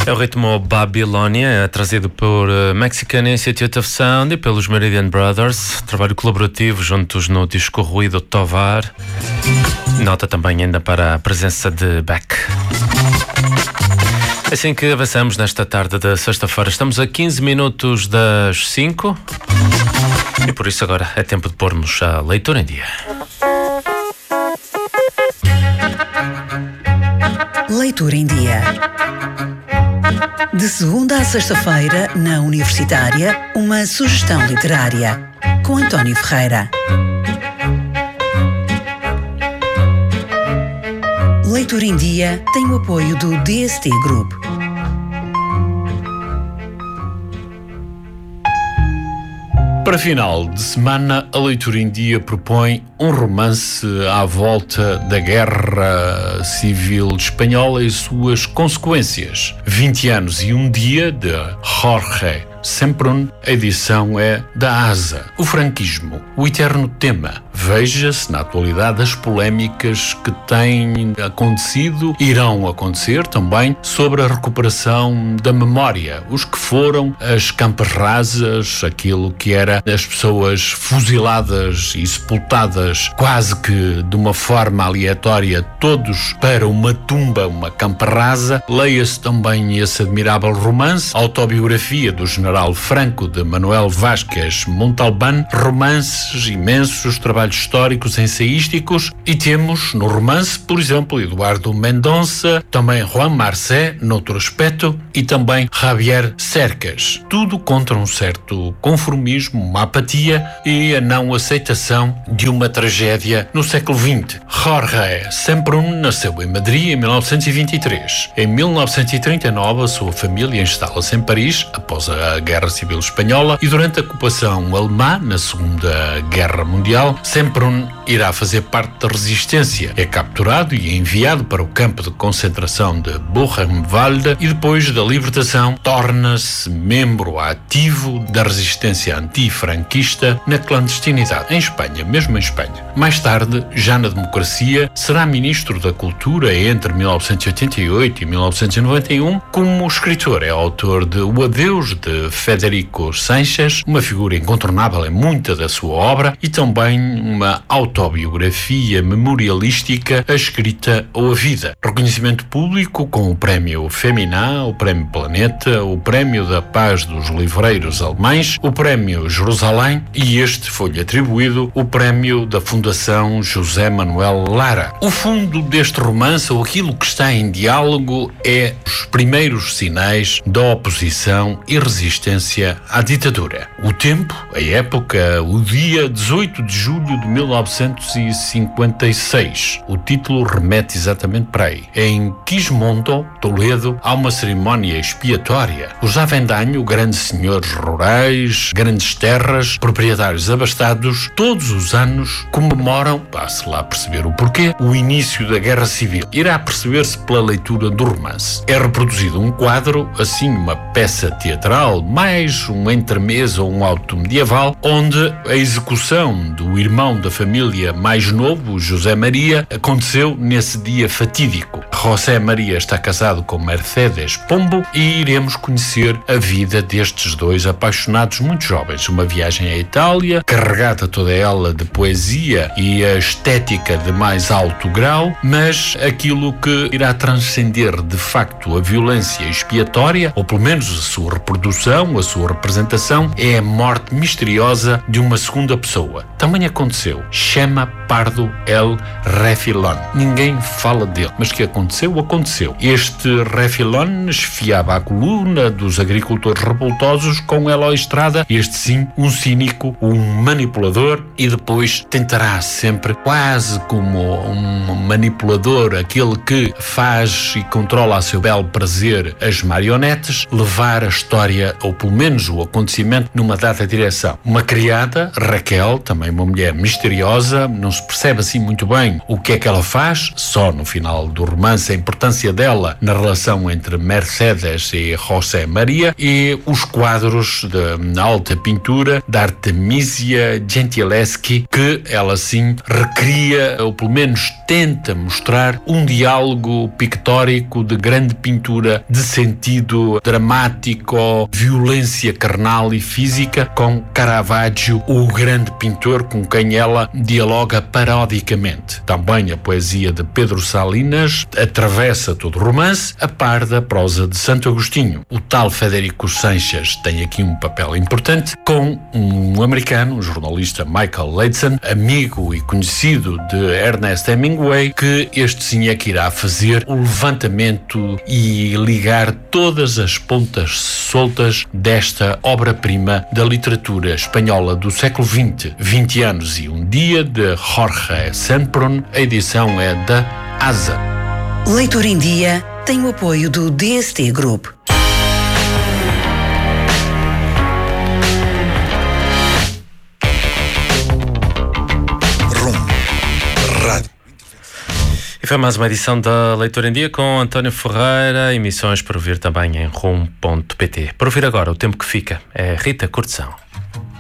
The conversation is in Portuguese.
É o ritmo Babylonia, trazido por Mexican Institute of Sound e pelos Meridian Brothers. Trabalho colaborativo juntos no disco Ruído Tovar. Nota também ainda para a presença de Beck. Assim que avançamos nesta tarde de sexta-feira, estamos a 15 minutos das 5 e por isso agora é tempo de pormos a leitura em dia. Leitura em dia. De segunda a sexta-feira, na Universitária, uma sugestão literária, com António Ferreira. Leitura em dia tem o apoio do DST Group. Para final de semana, a Leitura em Dia propõe um romance à volta da Guerra Civil Espanhola e suas consequências. 20 anos e um dia, de Jorge Semprún. A edição é da ASA. O franquismo, o eterno tema. Veja-se na atualidade as polémicas que têm acontecido, irão acontecer também, sobre a recuperação da memória. Os que foram as campas rasas, aquilo que era as pessoas fuziladas e sepultadas quase que de uma forma aleatória, todos para uma tumba, uma campa rasa. Leia-se também esse admirável romance, autobiografia do General Franco, de Manuel Vázquez Montalbán, romances imensos, trabalhos históricos, ensaísticos, e temos no romance, por exemplo, Eduardo Mendonça, também Juan Marcé, noutro aspecto, e também Javier Cercas. Tudo contra um certo conformismo, uma apatia e a não aceitação de uma tragédia no século XX. Jorge Semprún nasceu em Madrid em 1923. Em 1939, a sua família instala-se em Paris, após a Guerra Civil Espanhola, e durante a ocupação alemã, na Segunda Guerra Mundial, Semprún irá fazer parte da resistência. É capturado e enviado para o campo de concentração de Buchenwald e depois da libertação torna-se membro ativo da resistência antifranquista na clandestinidade, em Espanha, mesmo em Espanha. Mais tarde, já na democracia, será ministro da Cultura entre 1988 e 1991. Como escritor, é autor de O Adeus, de Federico Sánchez, uma figura incontornável em muita da sua obra, e também uma autobiografia memorialística, A Escrita ou a Vida. Reconhecimento público com o Prémio Femina, o Prémio Planeta, o Prémio da Paz dos Livreiros Alemães, o Prémio Jerusalém, e este foi-lhe atribuído o Prémio da Fundação José Manuel Lara. O fundo deste romance, ou aquilo que está em diálogo, é os primeiros sinais da oposição e resistência à ditadura. O tempo, a época, o dia 18 de julho de 1956. O título remete exatamente para aí. Em Quismondo, Toledo, há uma cerimónia expiatória. Os Avendaño, grandes senhores rurais, grandes terras, proprietários abastados, todos os anos comemoram, vá-se lá perceber o porquê, o início da Guerra Civil. Irá perceber-se pela leitura do romance. É reproduzido um quadro, assim uma peça teatral, mais um entremesa ou um auto medieval, onde a execução do irmão da família mais novo, José Maria, aconteceu nesse dia fatídico. José Maria está casado com Mercedes Pombo e iremos conhecer a vida destes dois apaixonados muito jovens. Uma viagem à Itália, carregada toda ela de poesia e a estética de mais alto grau, mas aquilo que irá transcender de facto a violência expiatória, ou pelo menos a sua reprodução, a sua representação, é a morte misteriosa de uma segunda pessoa. Também aconteceu. Chama Pardo El Refilón. Ninguém fala dele, mas que aconteceu, aconteceu. Este Refilón esfiava a coluna dos agricultores revoltosos com Eloy Estrada, este sim, um cínico, um manipulador, e depois tentará sempre, quase como um manipulador, aquele que faz e controla a seu belo prazer as marionetes, levar a história ou pelo menos o acontecimento, numa dada direção. Uma criada, Raquel, também uma mulher misteriosa, não se percebe assim muito bem o que é que ela faz, só no final do romance a importância dela na relação entre Mercedes e José Maria, e os quadros de alta pintura da Artemisia Gentileschi, que ela sim recria, ou pelo menos tenta mostrar, um diálogo pictórico de grande pintura, de sentido dramático, violência carnal e física, com Caravaggio, o grande pintor com quem ela dialoga parodicamente. Também a poesia de Pedro Salinas atravessa todo o romance, a par da prosa de Santo Agostinho. O tal Federico Sanches tem aqui um papel importante, com um americano, o jornalista Michael Leidson, amigo e conhecido de Ernest Hemingway, que este sim é que irá fazer o levantamento e ligar todas as pontas soltas desta obra-prima da literatura espanhola do século XX. 20 anos e um dia, de Jorge Sempron. A edição é da ASA. Leitura em Dia tem o apoio do DST Group. E foi mais uma edição da Leitura em Dia com António Ferreira, emissões para ouvir também em rum.pt. Para ouvir agora, o tempo que fica é Rita Cortesão.